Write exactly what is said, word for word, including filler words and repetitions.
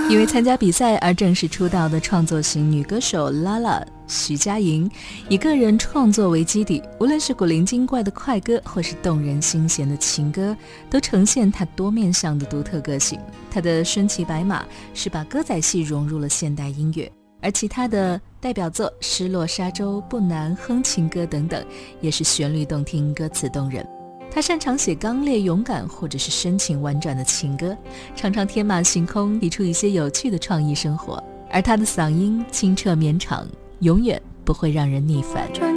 因为参加比赛而正式出道的创作型女歌手拉拉徐佳莹，以个人创作为基底，无论是古灵精怪的快歌或是动人心弦的情歌，都呈现她多面向的独特个性。她的身骑白马是把歌仔戏融入了现代音乐，而其他的代表作《失落沙洲》《不难》《哼情歌》等等，也是旋律动听，歌词动人。他擅长写刚烈勇敢或者是深情婉转的情歌，常常天马行空，提出一些有趣的创意生活，而他的嗓音清澈绵长，永远不会让人腻烦。